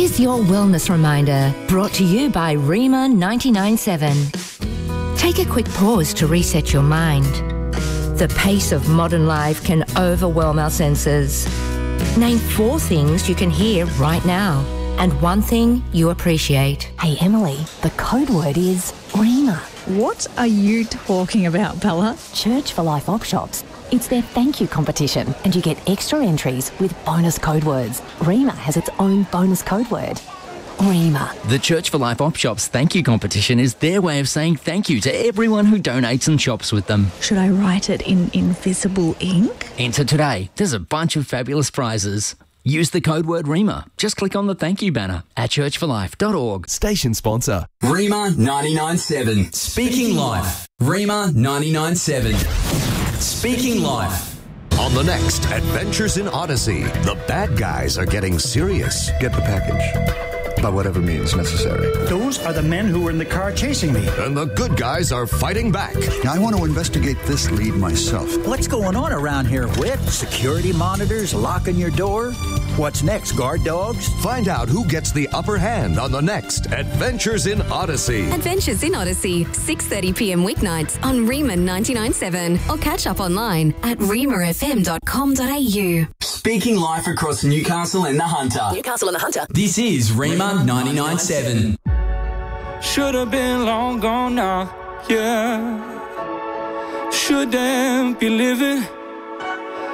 Here's your wellness reminder, brought to you by Rima 99.7. Take a quick pause to reset your mind. The pace of modern life can overwhelm our senses. Name 4 things you can hear right now and 1 thing you appreciate. Hey, Emily, the code word is Rima. What are you talking about, Bella? Church for Life op shops. It's their thank you competition, and you get extra entries with bonus code words. Rima has its own bonus code word. Rima. The Church for Life op shops thank you competition is their way of saying thank you to everyone who donates and shops with them. Should I write it in invisible ink? Enter today. There's a bunch of fabulous prizes. Use the code word Rima. Just click on the thank you banner at churchforlife.org. Station sponsor. Rima 99.7. Speaking Life. Rima 99.7. Speaking Life. On the next Adventures in Odyssey, the bad guys are getting serious. Get the package. By whatever means necessary. Those are the men who were in the car chasing me. And the good guys are fighting back. Now, I want to investigate this lead myself. What's going on around here, Whip? Security monitors locking your door? What's next, guard dogs? Find out who gets the upper hand on the next Adventures in Odyssey. Adventures in Odyssey, 6:30pm weeknights on Rima 99.7 or catch up online at rimafm.com.au. Speaking Life across Newcastle and the Hunter. Newcastle and the Hunter. This is Rima 99.7. Should have been long gone now, yeah. Shouldn't be living